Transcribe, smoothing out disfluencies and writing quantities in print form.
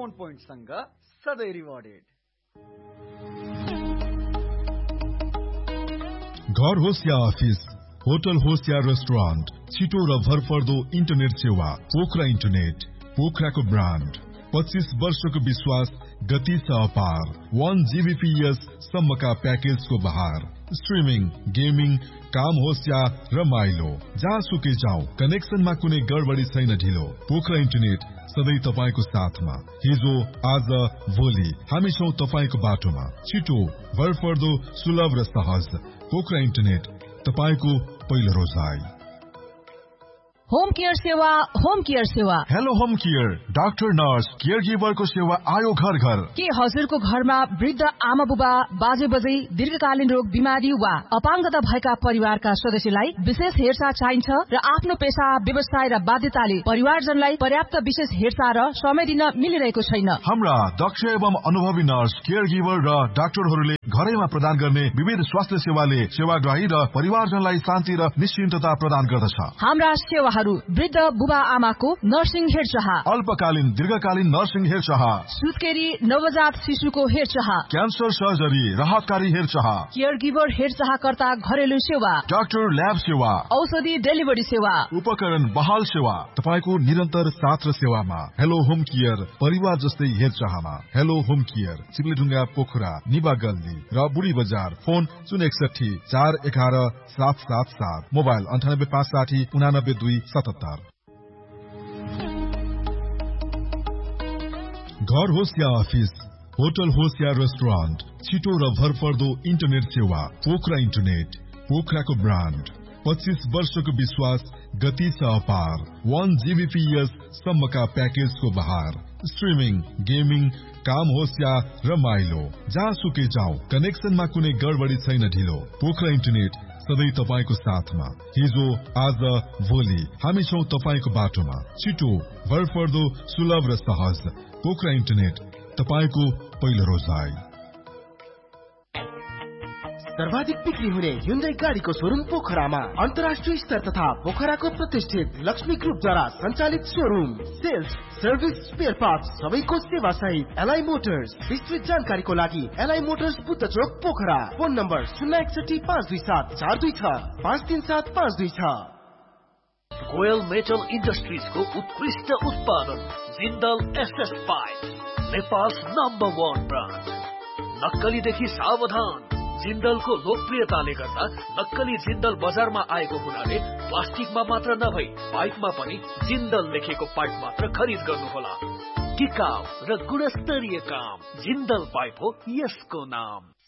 Bone पोइन्टसँग सधैँ rewarded. घर होस् या अफिस, होटल होस् या रेस्टुरेन्ट, छिटो र भरपर्दो इन्टरनेट सेवा पोखरा इन्टरनेट, पोखराको ब्रान्ड। 25 वर्षको विश्वास, गति छ अपार। 1 Gbps सम्मका प्याकेजको बहार। स्ट्रिमिङ, गेमिङ, काम होस् या रमाइलो, जहाँसुकै जाऊ, कनेक्सनमा कुनै गडबडी छैन ढिलो। पोखरा इन्टरनेट सधैँ तपाईको साथमा। हिजो, आज, भोलि हामी छौं तपाईको बाटोमा। छिटो, भरपर्दो, सुलभ र सहज। पोखरा इन्टरनेट, तपाईको पहिलो रोजाइ। होम केयर सेवा, होम केयर सेवा। Hello home care, doctor nurse care गिभरको सेवा आयो घर घर। के हजुरको घरमा वृद्ध आमा बुबा, बाजे बजै, दीर्घकालीन रोग, बिमारी वा अपाङ्गता भएका परिवारका सदस्यलाई विशेष हेरचाह चाहिन्छ र आफ्नो पेशा, व्यवसाय र बाध्यताले परिवारजनलाई पर्याप्त विशेष हेरचाह र समय दिन मिलिरहेको छैन। हाम्रा दक्ष एवं अनुभवी नर्स, केयर गिभर र डाक्टरहरूले घरैमा प्रदान गर्ने विविध स्वास्थ्य सेवाले सेवाग्राही र परिवारजनलाई शान्ति र निश्चिन्तता प्रदान गर्दछ। हाम्रा सेवाहरू वृद्ध बुबा आमाको नर्सिङ हेरचाह, अल्पकालीन दीर्घकालीन नर्सिङ हेरचाह, सुत्केरी नवजात शिशुको हेरचाह, क्यान्सर सर्जरी, राहतकारी हेरचाह, केयर गिभर हेरचाहकर्ता घरेलु सेवा, डाक्टर ल्याब सेवा, औषधि डेलिभरी सेवा, उपकरण बहाल सेवा, तपाईको निरन्तर साथ र सेवामा। हेलो होम केयर, परिवार जस्तै हेरचाहमा। हेलो होम केयर, चिप्लेढुङ्गा, पोखरा, निबा गल्ली र बुढी बजार। Phone 061 411 777, mobile 98 560 89 2 77। घर होस् या अफिस, होटल होस् या रेस्टुरेन्ट, छिटो र भरपर्दो इन्टरनेट सेवा पोखरा इन्टरनेट, पोखराको ब्रान्ड। 25 वर्षको विश्वास, गति छ अपार। 1 Gbps सम्मका प्याकेजको बहार। स्ट्रिमिङ, गेमिङ, काम होस् या रमाइलो, जहाँसुकै जाऊ, कनेक्सनमा कुनै गडबडी छैन ढिलो। पोखरा इन्टरनेट सधैँ तपाईको साथमा। हिजो, आज, भोलि हामी छौं तपाईको बाटोमा। छिटो, भरपर्दो, सुलभ र सहज। पोखरा इन्टरनेट, तपाईको पहिलो रोजाइ। सर्वाधिक बिक्री हुने Hyundai गाडीको शोरूम पोखरामा। अन्तर्राष्ट्रिय स्तर तथा पोखराको प्रतिष्ठित लक्ष्मी ग्रुपद्वारा सञ्चालित showroom. Sales, service, spare parts सबैको सेवा सहित एलआई मोटर्स। विस्तृत जानकारीको लागि एलआई मोटर्स बुद्ध चोक Pokhara. Phone number 061 527 426 537 526। Goyal metal इन्डस्ट्रिजको उत्कृष्ट उत्पादन Jindal SS pipe, Nepal's number 1 brand. नक्कलीदेखि सावधान। जिन्दलको लोकप्रियताले गर्दा नक्कली जिन्दल बजारमा आएको हुनाले प्लास्टिकमा मात्र नभई पाइपमा पनि जिन्दल लेखेको पाइप मात्र खरिद गर्नुहोला। टिकाउ र गुणस्तरीय काम, जिन्दल पाइप हो यसको नाम।